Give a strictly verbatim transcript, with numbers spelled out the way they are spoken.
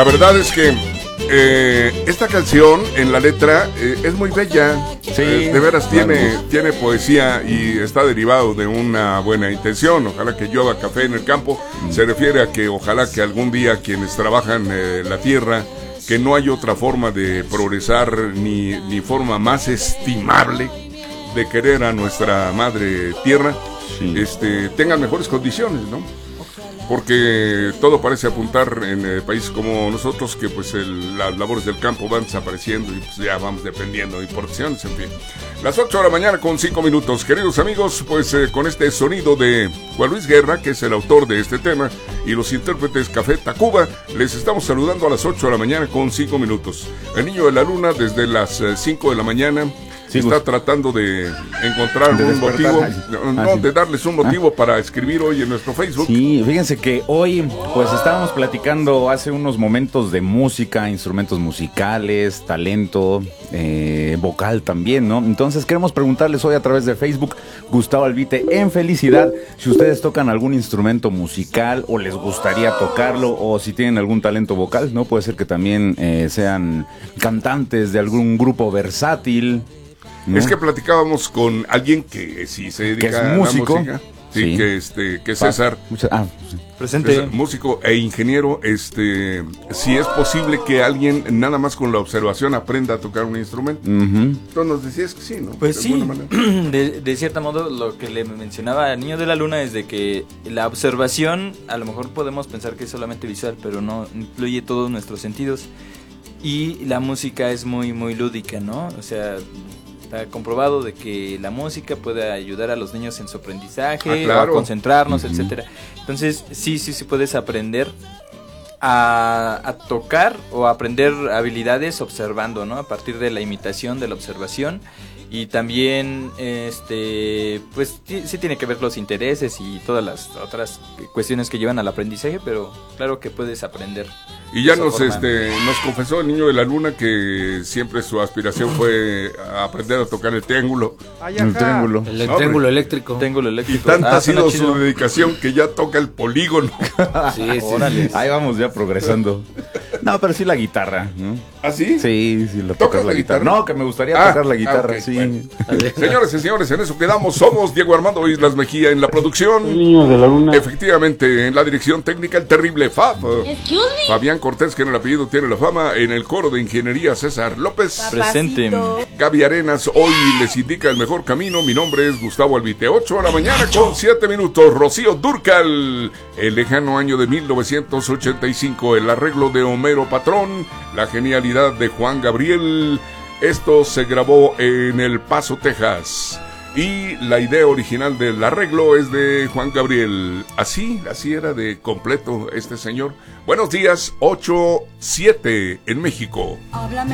La verdad es que eh, esta canción en la letra eh, es muy bella. Sí, eh, de veras tiene, tiene poesía y está derivado de una buena intención. Ojalá que llueva café en el campo. Mm. Se refiere a que ojalá que algún día quienes trabajan eh, la tierra, que no hay otra forma de progresar ni, ni forma más estimable de querer a nuestra madre tierra, sí. este, tengan mejores condiciones, ¿no? Porque todo parece apuntar en eh, países como nosotros que pues el, las labores del campo van desapareciendo y pues ya vamos dependiendo de importaciones, en fin. Las ocho de la mañana con cinco minutos, queridos amigos, pues eh, con este sonido de Juan Luis Guerra, que es el autor de este tema, y los intérpretes Café Tacuba, les estamos saludando a las ocho de la mañana con cinco minutos. El Niño de la Luna desde las eh, cinco de la mañana sí, está pues, tratando de encontrar de un motivo, no, no, de darles un motivo ¿Ah? para escribir hoy en nuestro Facebook. Sí, fíjense que hoy pues estábamos platicando hace unos momentos de música, instrumentos musicales, talento, eh, vocal también, ¿no? Entonces queremos preguntarles hoy a través de Facebook, Gustavo Albite en Felicidad, si ustedes tocan algún instrumento musical o les gustaría tocarlo, o si tienen algún talento vocal, ¿no? Puede ser que también eh, sean cantantes de algún grupo versátil, ¿no? Es que platicábamos con alguien que sí se dedica que es músico, a la música, sí, sí. que este que César, Mucha, ah, sí. presente, César, músico e ingeniero, este, si es posible que alguien nada más con la observación aprenda a tocar un instrumento. Uh-huh. Tú nos decías que sí, ¿no? Pues de sí, de, de cierta modo lo que le mencionaba al Niño de la Luna es de que la observación, a lo mejor podemos pensar que es solamente visual, pero no, incluye todos nuestros sentidos, y la música es muy muy lúdica, ¿no? O sea, está comprobado de que la música puede ayudar a los niños en su aprendizaje, ah, claro. a concentrarnos, uh-huh. etcétera. Entonces, sí, sí, sí puedes aprender a, a tocar o a aprender habilidades observando, ¿no? A partir de la imitación, de la observación. Y también, este, pues t- sí tiene que ver los intereses y todas las otras cuestiones que llevan al aprendizaje, pero claro que puedes aprender. Y ya nos, este, nos confesó el Niño de la Luna que siempre su aspiración fue aprender a tocar el triángulo. Ay, el triángulo. El, el triángulo eléctrico. Triángulo eléctrico. Y tanta ah, ha sido su dedicación que ya toca el polígono. Sí, sí, sí. Ahí vamos ya progresando. No, pero sí la guitarra, ¿no? ¿Ah, sí? Sí, sí, la tocas la, la guitarra. guitarra. No, que me gustaría ah, tocar la guitarra, ah, okay. sí. Bueno. Señores y señores, en eso quedamos. Somos Diego Armando Islas Mejía en la producción. El Niño de la Luna. Efectivamente, en la dirección técnica, el terrible Fab. Fabián Cortés, que en el apellido tiene la fama. En el coro de ingeniería, César López. Papacito. Presente. Gaby Arenas, hoy les indica el mejor camino. Mi nombre es Gustavo Albite. ocho de la mañana con siete minutos. Rocío Dúrcal. El lejano año de mil novecientos ochenta y cinco. El arreglo de Homero Patrón. La genialidad de Juan Gabriel. Esto se grabó en El Paso, Texas. Y la idea original del arreglo es de Juan Gabriel. Así, así era de completo este señor. Buenos días, ocho siete en México.